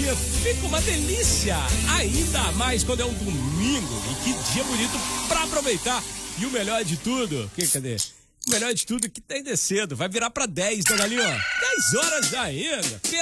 dia fica uma delícia. Ainda mais quando é um domingo. E que dia bonito pra aproveitar. E o melhor de tudo, cadê? O melhor de tudo é que tá ainda cedo. Vai virar pra 10, né, galinha? 10 horas ainda.